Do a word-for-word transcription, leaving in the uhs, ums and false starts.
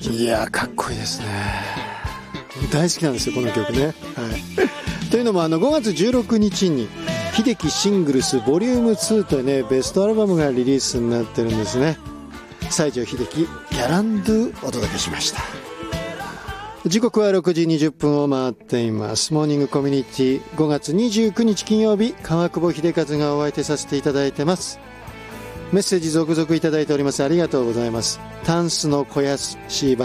いやかっこいいですね。大好きなんですよこの曲ね、はい、というのもあのごがつじゅうろくにちに秀樹シングルスボリュームツーというねベストアルバムがリリースになってるんですね。西城秀樹ギャランドゥお届けしました。時刻はろくじにじゅっぷんを回っています。モーニングコミュニティごがつにじゅうくにち金曜日、川久保秀和がお相手させていただいてます。メッセージ続々いただいております。ありがとうございます。タンスの肥やし